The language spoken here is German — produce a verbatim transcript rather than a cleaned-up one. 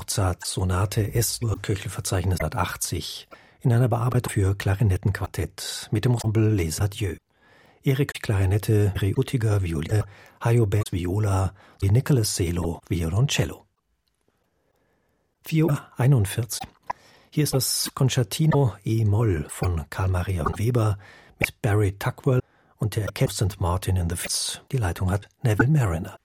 Mozart-Sonate S-Dur Köchelverzeichnis hundertachtzig in einer Bearbeitung für Klarinettenquartett mit dem Ensemble Les Adieux. Erik Klarinette, Ray Uttiger Violine, Hajo Bass Viola sowie Nicholas Selo Violoncello. vier Uhr einundvierzig. Hier ist das Concertino E-Moll von Carl Maria Weber mit Barry Tuckwell und der Orchester Sankt Martin in the Fields. Die Leitung hat Neville Mariner.